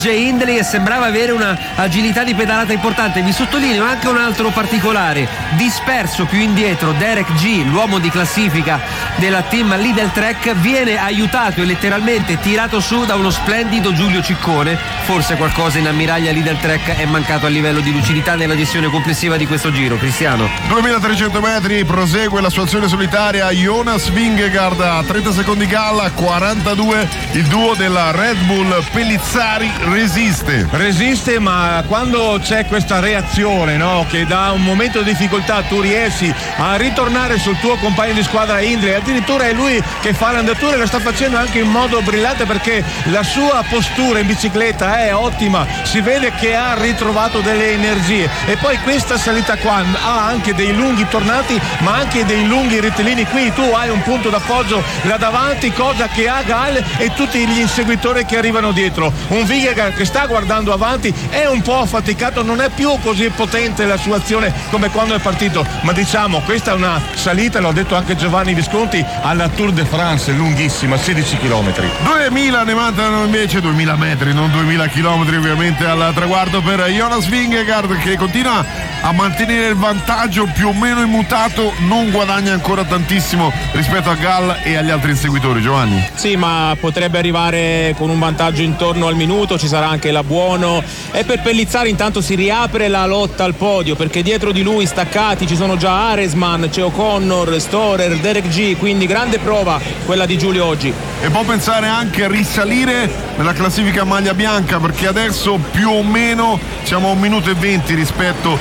Hindley e sembrava avere una agilità di pedalata importante. Vi sottolineo anche un altro particolare: disperso più indietro Derek G, l'uomo di classifica della team Lidl Trek, viene aiutato e letteralmente tirato su da uno splendido Giulio Ciccone. Forse qualcosa in ammiraglia Lidl Trek è mancato a livello di lucidità nella gestione complessiva di questo giro. Cristiano. 2300 metri, prosegue la sua azione solitaria Jonas Vingegaard a 30 secondi galla, 42 il duo della Red Bull. Pellizzari resiste, ma quando c'è questa reazione, no, che da un momento di difficoltà tu riesci a ritornare sul tuo compagno di squadra Hindley, addirittura è lui che fa l'andatura e lo sta facendo anche in modo brillante, perché la sua postura in bicicletta è ottima, si vede che ha ritrovato delle energie, e poi questa salita qua ha anche dei lunghi tornati ma anche dei lunghi rettilini. Qui tu hai un punto d'appoggio là davanti, cosa che ha Gal e tutti gli inseguitori che arrivano dietro. Un Vingegaard che sta guardando avanti è un po' affaticato, non è più così potente la sua azione come quando è partito, ma diciamo questa è una salita, l'ho detto anche Giovanni Visconti, alla Tour de France, lunghissima, 16 km. 2000 ne mancano invece, 2000 metri, non 2000 km ovviamente al traguardo per Jonas Vingegaard, che continua a mantenere il vantaggio più o meno immutato, non guadagna ancora tantissimo rispetto a Gal e agli altri inseguitori. Giovanni? Sì, ma potrebbe arrivare con un vantaggio intorno al minuto, ci sarà anche la Buono, e per Pellizzari intanto si riapre la lotta al podio, perché dietro di lui staccati ci sono già Aresman, c'è O'Connor, Storer, Derek G, quindi grande prova quella di Giulio oggi. E può pensare anche a risalire nella classifica maglia bianca, perché adesso più o meno siamo a 1 minuto e 20 rispetto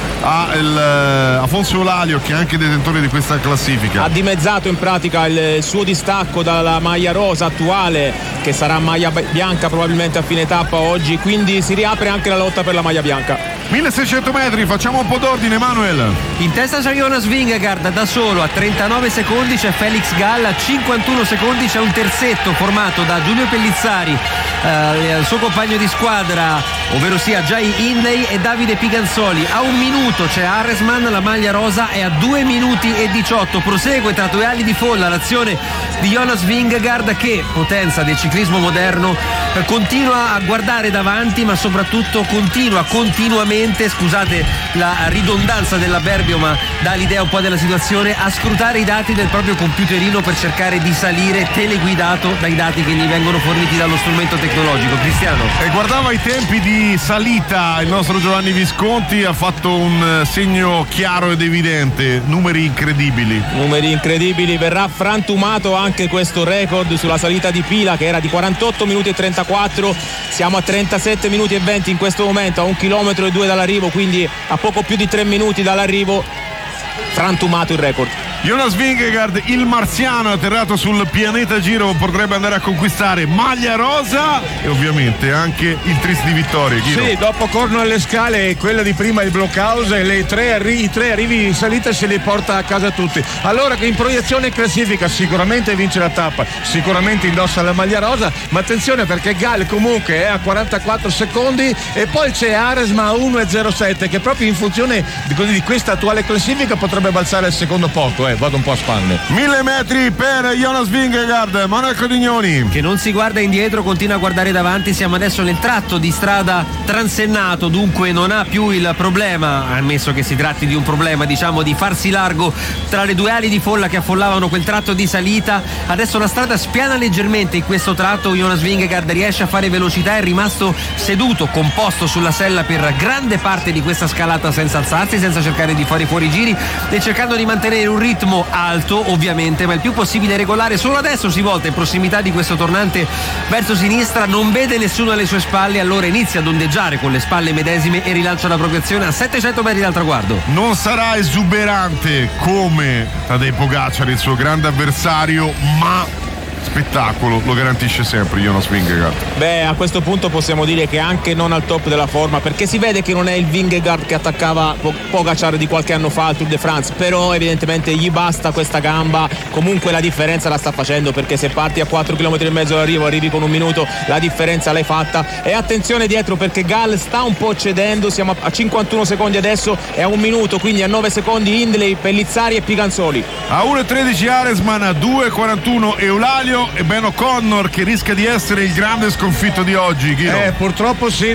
a Afonso Eulalio, che è anche detentore di questa classifica. Ha dimezzato in pratica il suo distacco dalla maglia rosa attuale, che sarà maglia bianca probabilmente a fine tappa oggi, quindi si riapre anche la lotta per la maglia bianca. 1600 metri, facciamo un po' d'ordine, Manuel. In testa c'è Jonas Vingegaard da solo, a 39 secondi c'è Felix Gall, a 51 secondi c'è un terzetto formato da Giulio Pellizzari, il suo compagno di squadra, ovvero sia Jai Hindley e Davide Piganzoli. A 1 minuto c'è Aresman, la maglia rosa è a 2 minuti e 18. Prosegue tra due ali di folla l'azione di Jonas Vingegaard, che, potenza del ciclismo moderno, continua a guardare davanti, ma soprattutto continua continuamente, scusate la ridondanza dell'avverbio ma dà l'idea un po' della situazione, a scrutare i dati del proprio computerino per cercare di salire, teleguidato dai dati che gli vengono forniti dallo strumento tecnologico. Cristiano? E guardava i tempi di salita il nostro Giovanni Visconti, ha fatto un segno chiaro ed evidente, numeri incredibili. Verrà frantumato anche questo record sulla salita di Pila, che era di 48 minuti e 34, siamo a 37 minuti e 20 in questo momento, a 1,2 km dall'arrivo, quindi a poco più di 3 minuti dall'arrivo, frantumato il record. Jonas Vingegaard, il marziano atterrato sul pianeta Giro, potrebbe andare a conquistare maglia rosa e ovviamente anche il tris di vittorie. Giro. Sì, dopo Corno alle Scale, quella di prima il Blockhouse, e i tre arrivi in salita se li porta a casa tutti. Allora, in proiezione classifica sicuramente vince la tappa, sicuramente indossa la maglia rosa, ma attenzione perché Gall comunque è a 44 secondi e poi c'è Aresma a 1,07 che proprio in funzione di questa attuale classifica potrebbe balzare al secondo posto. Vado un po' a spalle. 1000 metri per Jonas Vingegaard. Manuel Codignoni, che non si guarda indietro, continua a guardare davanti. Siamo adesso nel tratto di strada transennato, dunque non ha più il problema, ammesso che si tratti di un problema, diciamo, di farsi largo tra le due ali di folla che affollavano quel tratto di salita. Adesso la strada spiana leggermente in questo tratto, Jonas Vingegaard riesce a fare velocità, è rimasto seduto, composto sulla sella per grande parte di questa scalata senza alzarsi, senza cercare di fare fuori giri e cercando di mantenere un ritmo alto ovviamente, ma il più possibile regolare. Solo adesso si volta in prossimità di questo tornante verso sinistra, non vede nessuno alle sue spalle, allora inizia ad ondeggiare con le spalle medesime e rilancia la propria azione a 700 metri dal traguardo. Non sarà esuberante come Tadej Pogacar, il suo grande avversario, ma spettacolo lo garantisce sempre Jonas Vingegaard. Beh, a questo punto possiamo dire che anche non al top della forma, perché si vede che non è il Vingegaard che attaccava Pogacar di qualche anno fa al Tour de France, però evidentemente gli basta questa gamba. Comunque la differenza la sta facendo, perché se parti a 4,5 km dall'arrivo, arrivi con 1 minuto, la differenza l'hai fatta. E attenzione dietro, perché Gall sta un po' cedendo, siamo a 51 secondi adesso e a 1 minuto, quindi a 9 secondi Hindley, Pellizzari e Piganzoli. A 1,13 Aresman, a 2,41 Eulalio e Ben O'Connor, che rischia di essere il grande sconfitto di oggi. Purtroppo sì,